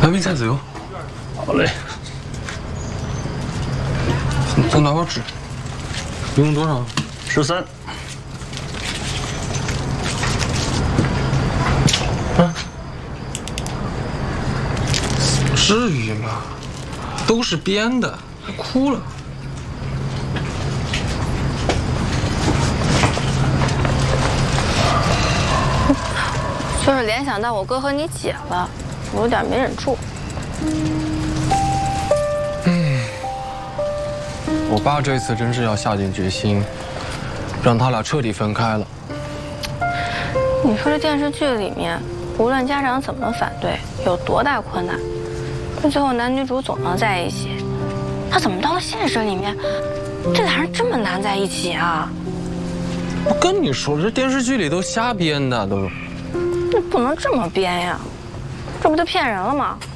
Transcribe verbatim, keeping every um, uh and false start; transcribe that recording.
来杯菜籽油。 好嘞。 再拿包纸。一共多少？ 十三。 啊？不至于嘛，都是编的，还哭了。 就是联想到我哥和你姐了，我有点没忍住。 嗯，我爸这次真是要下定决心，让他俩彻底分开了。 你说这电视剧里面，无论家长怎么反对，有多大困难，这最后男女主总能在一起。他怎么到了现实里面，这俩人这么难在一起啊？ 我跟你说，这电视剧里都瞎编的都。 那不能这么编呀，这不就骗人了吗？